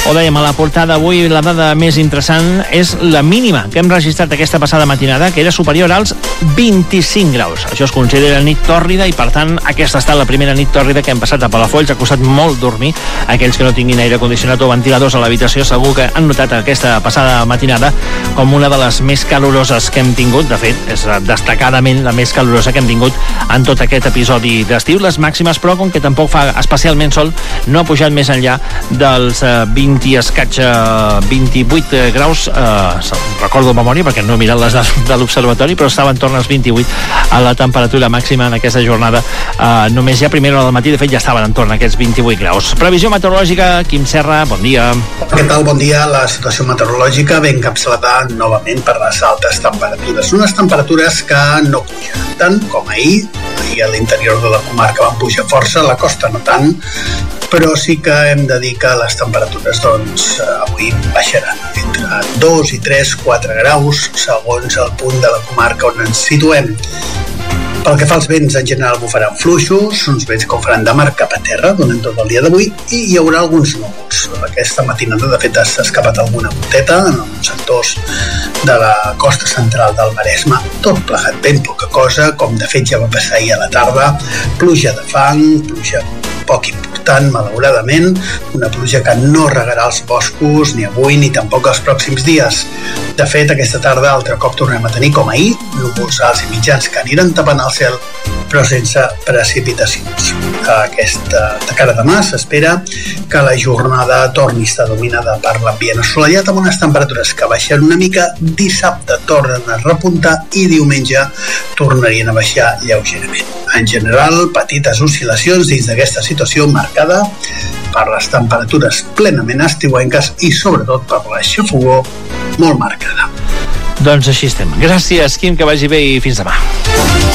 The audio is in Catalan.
Ho dèiem a la portada avui, la dada més interessant és la mínima que hem registrat aquesta passada matinada, que era superior als 25 graus. Això es considera nit tòrrida i, per tant, aquesta ha estat la primera nit tòrrida que hem passat a Palafolls. Ha costat molt dormir. Aquells que no tinguin aire condicionat o ventiladors a l'habitació segur que han notat aquesta passada matinada com una de les més caloroses que hem tingut. De fet, és destacadament la més calorosa que hem tingut en tot aquest episodi d'estiu. Les màximes, però, com que tampoc fa especialment sol, no ha pujat més enllà dels 20 i escaig 28 graus, recordo de memòria perquè no he mirat les de l'observatori, però estava entorn als 28 a la temperatura màxima en aquesta jornada. Només ja a primera hora del matí, de fet, ja estaven entorn a aquests 28 graus. Previsió meteorològica, Quim Serra, bon dia. Què tal? Bon dia. La situació meteorològica ve encapçalada novament per les altes temperatures. Unes temperatures que no pugen tant com ahir a l'interior de la comarca van pujar força, a la costa no tant, però sí que hem de dir que les temperatures avui baixaran entre 2 i 3, 4 graus segons el punt de la comarca on ens situem. Pel que fa als vents, en general bufaran fluixos, uns vents que ho faran de mar cap a terra durant tot el dia d'avui, i hi haurà alguns núvols. Aquesta matinada, de fet, s'ha escapat alguna goteta en alguns sectors de la costa central del Maresme. Tot plegat ben poca cosa, com de fet ja va passar ahir a la tarda. Pluja de fang, pluja poc important, malauradament, una pluja que no regarà els boscos ni avui ni tampoc els pròxims dies. De fet, aquesta tarda altre cop tornem a tenir, com ahir, núvols alts i mitjans que aniran tapant el cel, però sense precipitacions. De cara a demà s'espera que la jornada torni a estar dominada per l'ambient assolellat amb unes temperatures que baixen una mica. Dissabte tornen a repuntar i diumenge tornarien a baixar lleugerament. En general, petites oscil·lacions dins d'aquesta situació marcada per les temperatures plenament estiuenques i sobretot per la xafogor molt marcada. Doncs així estem. Gràcies, Quim, que vagi bé i fins demà.